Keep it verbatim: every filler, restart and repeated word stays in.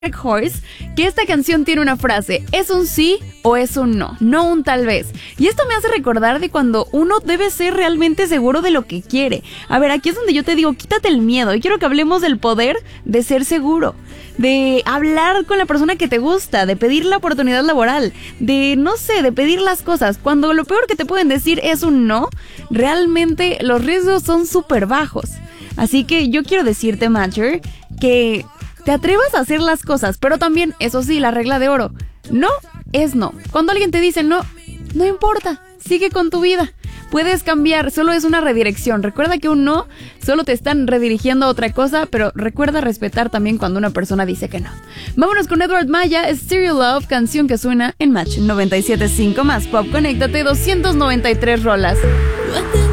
Horse, que esta canción tiene una frase: es un sí o es un no, no un tal vez. Y esto me hace recordar de cuando uno debe ser realmente seguro de lo que quiere. A ver, aquí es donde yo te digo, quítate el miedo. Y quiero que hablemos del poder de ser seguro, de hablar con la persona que te gusta, de pedir la oportunidad laboral, de, no sé, de pedir las cosas. Cuando lo peor que te pueden decir es un no, realmente los riesgos son súper bajos. Así que yo quiero decirte, Matcher, que te atrevas a hacer las cosas, pero también, eso sí, la regla de oro: no es no. Cuando alguien te dice no, no importa, sigue con tu vida. Puedes cambiar, solo es una redirección. Recuerda que un no solo te están redirigiendo a otra cosa, pero recuerda respetar también cuando una persona dice que no. Vámonos con Edward Maya, Stereo Love, canción que suena en Match noventa y siete punto cinco. Más pop, conéctate, doscientas noventa y tres rolas.